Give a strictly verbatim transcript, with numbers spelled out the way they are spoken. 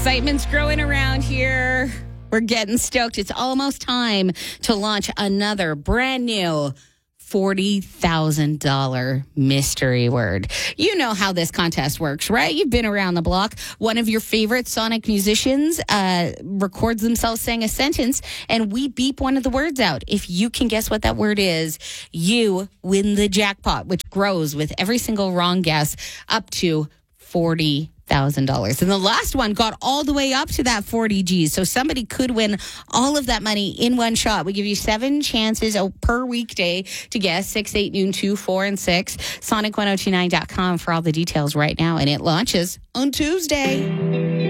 Excitement's growing around here. We're getting stoked. It's almost time to launch another brand new forty thousand dollars mystery word. You know how this contest works, right? You've been around the block. One of your favorite Sonic musicians uh, records themselves saying a sentence, and we beep one of the words out. If you can guess what that word is, you win the jackpot, which grows with every single wrong guess up to forty thousand dollars. And the last one got all the way up to that forty G's. So somebody could win all of that money in one shot. We give you seven chances per weekday to guess six, eight, noon, two, four, and six. Sonic ten twenty-nine dot com for all the details right now. And it launches on Tuesday.